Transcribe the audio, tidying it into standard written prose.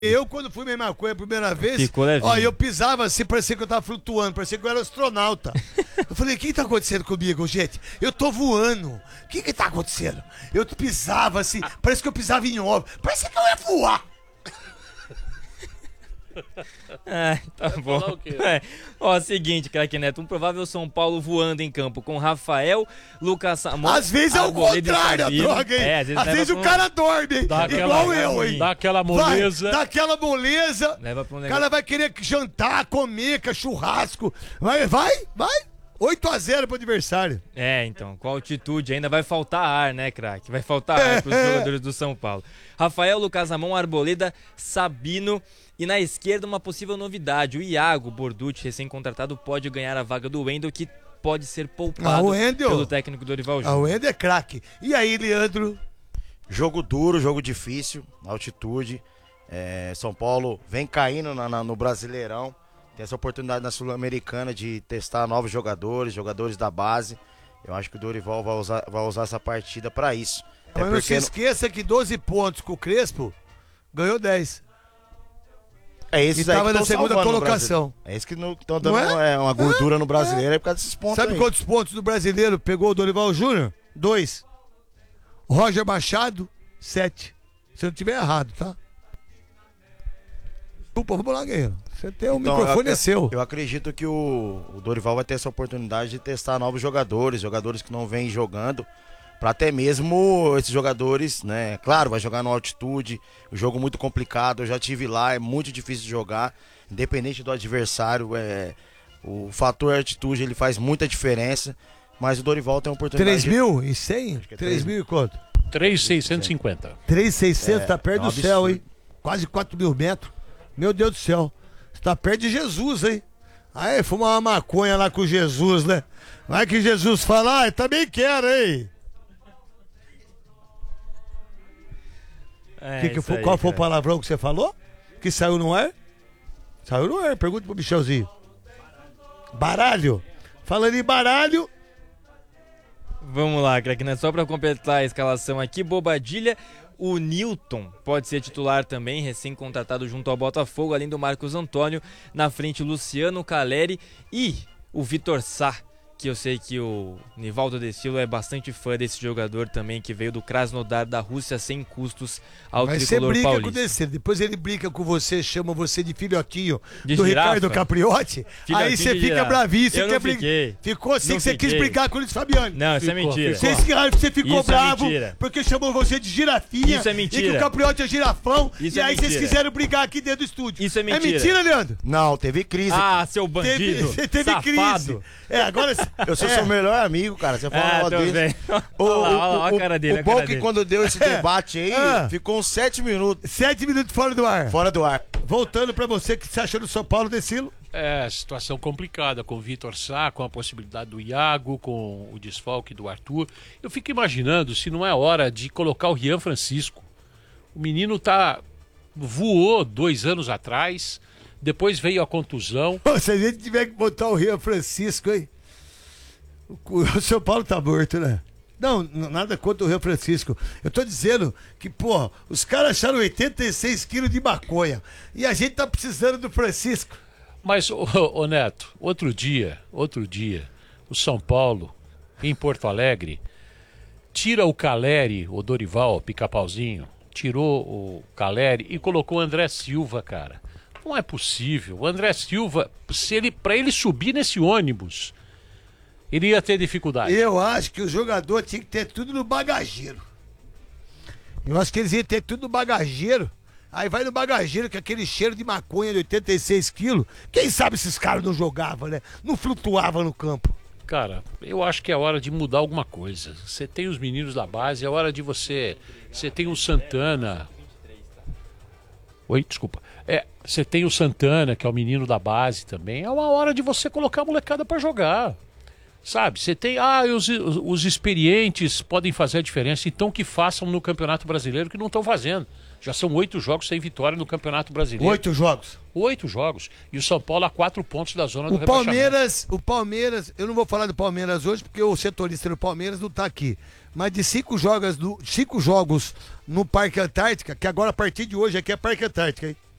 Eu, quando fui minha maconha a primeira vez, Ficou levinho. ó, eu pisava assim, parecia que eu tava flutuando, parecia que eu era astronauta. Eu falei, o que tá acontecendo comigo, gente? Eu tô voando. O que tá acontecendo? Eu pisava assim, parece que eu pisava em ovo. Parecia que eu ia voar. Tá bom. Ó, seguinte, craque Neto, um provável São Paulo voando em campo com Rafael, Lucas Samon. Às vezes é o contrário, a droga, hein? Às vezes o cara dorme, hein? Igual eu, hein? Dá aquela moleza. Dá aquela moleza. Leva pra um O negócio. cara vai querer jantar, comer, churrasco. Vai. 8-0 pro adversário. Então, com a altitude ainda vai faltar ar, né, craque? Vai faltar ar pros jogadores do São Paulo. Rafael, Lucas Amon, Arboleda, Sabino. E na esquerda, uma possível novidade. O Iago Borducci, recém-contratado, pode ganhar a vaga do Wendel, que pode ser poupado pelo técnico Dorival Júnior. O Wendel é craque. E aí, Leandro? Jogo duro, jogo difícil, altitude. São Paulo vem caindo no Brasileirão. Tem essa oportunidade na Sul-Americana de testar novos jogadores da base. Eu acho que o Dorival vai usar essa partida para isso. Mas não se esqueça que 12 pontos com o Crespo, ganhou 10. É esses E aí tava que na segunda colocação. É isso que estão dando uma gordura no brasileiro, é por causa desses pontos. Sabe aí. quantos pontos do brasileiro pegou o Dorival Júnior? 2. Roger Machado, 7. Se eu não tiver errado, tá? Desculpa, vamos lá, Guerreiro. Você tem microfone é seu. Eu acredito que o Dorival vai ter essa oportunidade de testar novos jogadores que não vêm jogando, para até mesmo esses jogadores, né? Claro, vai jogar na altitude, um jogo muito complicado, eu já tive lá, é muito difícil de jogar, independente do adversário, o fator altitude ele faz muita diferença, mas o Dorival tem a oportunidade. 3.100? 3.000 e quanto? 3.650. 3.600, tá perto é um do céu, absurdo. hein? Quase 4.000 metros. Meu Deus do céu. Você tá perto de Jesus, hein? Aí, fumar uma maconha lá com Jesus, né? Vai que Jesus fala, eu também quero, hein? Qual foi o palavrão que você falou? Que saiu no ar? Saiu no ar, pergunta pro Michelzinho. Baralho. Falando em baralho. Vamos lá, craque Neto, só pra completar a escalação aqui, Bobadilha, o Nilton pode ser titular também, recém-contratado junto ao Botafogo, além do Marcos Antônio, na frente Luciano Caleri e o Vitor Sá, que eu sei que o Nivaldo Desilo é bastante fã desse jogador também, que veio do Krasnodar da Rússia sem custos ao Mas tricolor você paulista. briga com o Desilo, depois ele brinca com você, chama você de filhotinho De do girafa? Ricardo Capriotti, Filhotinho aí você de fica girafa. bravíssimo. Eu não fiquei. Ficou assim, Não que você quis fiquei. brigar com o Luiz Fabiano. Não, isso é mentira. Você ficou Isso é bravo mentira. porque chamou você de girafinha. Isso é mentira. E que o Capriotti é girafão. Isso e é aí vocês mentira. quiseram brigar aqui dentro do estúdio. Isso é mentira. É mentira, Leandro? Não, teve crise. Ah, seu bandido, Você teve safado. crise. Agora... Eu sou seu melhor amigo, cara. Você fala tô desse. vendo. Olha lá a cara dele. O bom é que quando deu esse debate aí, ficou uns 7 minutos 7 minutos fora do ar. fora do ar. Voltando pra você, o que você achou do São Paulo, Desilo? Situação complicada com o Vitor Sá, com a possibilidade do Iago, com o desfalque do Arthur. Eu fico imaginando se não é hora de colocar o Rian Francisco. O menino voou 2 anos atrás, depois veio a contusão. Se a gente tiver que botar o Rian Francisco, hein? O São Paulo tá morto, né? Não, nada contra o Rian Francisco. Eu tô dizendo que, pô, os caras acharam 86 quilos de maconha. E a gente tá precisando do Francisco. Mas, ô Neto, outro dia, o São Paulo, em Porto Alegre, tira o Caleri, o Dorival, o Pica-Pauzinho, tirou o Caleri e colocou o André Silva, cara. Não é possível. O André Silva, pra ele subir nesse ônibus, ele ia ter dificuldade. Eu acho que o jogador tinha que ter tudo no bagageiro. Eu acho que eles iam ter tudo no bagageiro. Aí vai no bagageiro com aquele cheiro de maconha de 86 quilos. Quem sabe esses caras não jogavam, né? Não flutuavam no campo. Cara, eu acho que é hora de mudar alguma coisa. Você tem os meninos da base, é hora de você... Você tem o Santana... Oi, desculpa. Você tem o Santana, que é o menino da base também. É uma hora de você colocar a molecada pra jogar. Sabe, você tem... os experientes podem fazer a diferença, então que façam no Campeonato Brasileiro, que não estão fazendo. Já são 8 jogos sem vitória no Campeonato Brasileiro. 8 jogos. 8 jogos. E o São Paulo a 4 pontos da zona do rebaixamento. O Palmeiras, eu não vou falar do Palmeiras hoje, porque o setorista do Palmeiras não tá aqui. Mas de 5 jogos no Parque Antártica, que agora a partir de hoje aqui é Parque Antártica, hein?